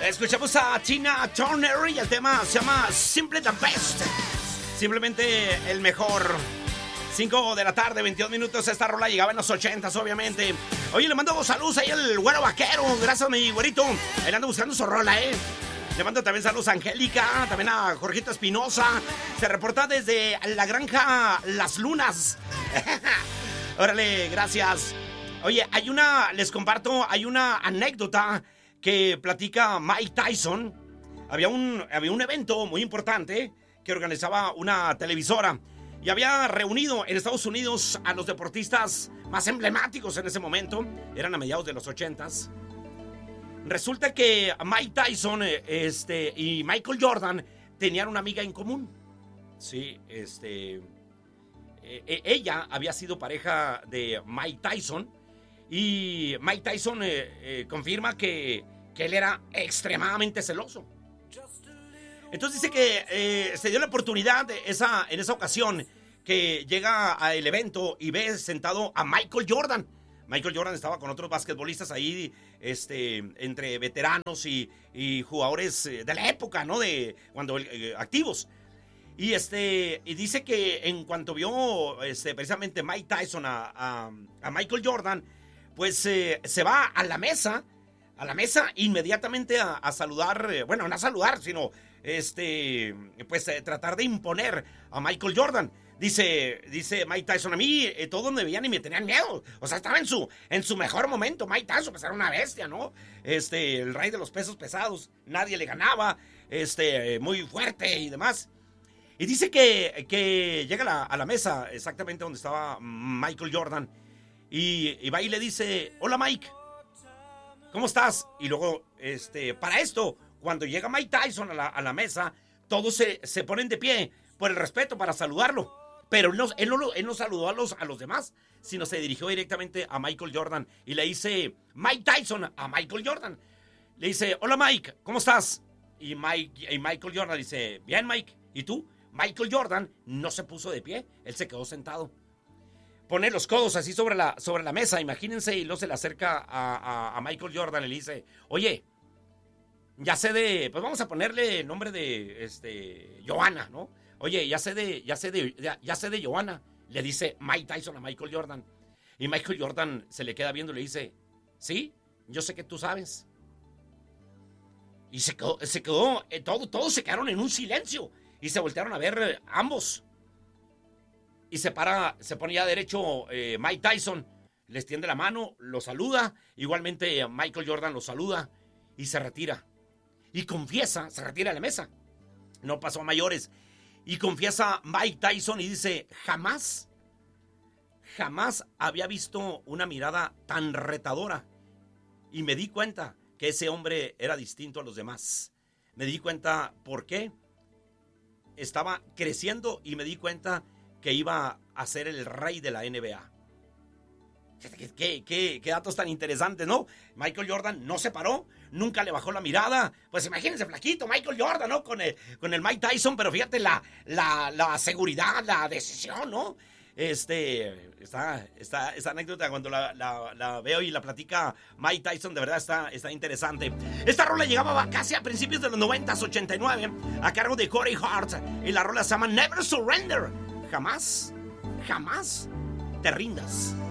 Escuchamos a Tina Turner y el tema se llama Simple the Best. Simplemente el mejor. 5 de la tarde, 22 minutos. Esta rola llegaba en los 80s, obviamente. Oye, le mando saludos ahí al güero vaquero. Gracias, mi güerito. Él anda buscando su rola, Le mando también saludos a Angélica, también a Jorgito Espinosa. Se reporta desde la granja Las Lunas. Órale, gracias. Oye, les comparto, hay una anécdota que platica Mike Tyson. Había un evento muy importante que organizaba una televisora y había reunido en Estados Unidos a los deportistas más emblemáticos en ese momento. Eran a mediados de los 80s. Resulta que Mike Tyson y Michael Jordan tenían una amiga en común. Sí, ella había sido pareja de Mike Tyson y Mike Tyson confirma que él era extremadamente celoso. Entonces dice que se dio la oportunidad en esa ocasión que llega al evento y ve sentado a Michael Jordan. Michael Jordan estaba con otros basquetbolistas ahí, entre veteranos y jugadores de la época, ¿no? De cuando activos. Y dice que en cuanto vio precisamente Mike Tyson a Michael Jordan, pues se va a la mesa inmediatamente a saludar, bueno, no a saludar, sino tratar de imponer a Michael Jordan. Dice Mike Tyson, a mí todos me veían y me tenían miedo. O sea, estaba en su mejor momento. Mike Tyson, pues era una bestia, ¿no? El rey de los pesos pesados. Nadie le ganaba. Muy fuerte y demás. Y dice que llega a la mesa exactamente donde estaba Michael Jordan. Y va y le dice, hola Mike, ¿cómo estás? Y luego, para esto, cuando llega Mike Tyson a la mesa, todos se ponen de pie por el respeto para saludarlo. Pero él no saludó a los demás, sino se dirigió directamente a Michael Jordan y le dice Mike Tyson a Michael Jordan. Le dice, hola Mike, ¿cómo estás? Y Michael Jordan dice, bien Mike, ¿y tú? Michael Jordan no se puso de pie, él se quedó sentado. Pone los codos así sobre la mesa, imagínense, y luego se le acerca a Michael Jordan y le dice, oye, ya sé pues vamos a ponerle el nombre de Johanna, ¿no? Oye, ya sé de Johanna, le dice Mike Tyson a Michael Jordan. Y Michael Jordan se le queda viendo y le dice, sí, yo sé que tú sabes. Y se quedó todos se quedaron en un silencio y se voltearon a ver ambos. Y se pone ya derecho Mike Tyson, le extiende la mano, lo saluda, igualmente Michael Jordan lo saluda y se retira. Y confiesa, se retira de la mesa. No pasó a mayores. Y confiesa Mike Tyson y dice, jamás había visto una mirada tan retadora. Y me di cuenta que ese hombre era distinto a los demás. Me di cuenta por qué estaba creciendo y me di cuenta que iba a ser el rey de la NBA. ¿Qué datos tan interesantes, ¿no? Michael Jordan no se paró, nunca le bajó la mirada. Pues imagínense, flaquito, Michael Jordan, ¿no? Con el Mike Tyson, pero fíjate la seguridad, la decisión, ¿no? Esta anécdota cuando la veo y la platica Mike Tyson, de verdad está interesante. Esta rola llegaba casi a principios de los 90s, 89, a cargo de Corey Hart, y la rola se llama Never Surrender. Jamás te rindas.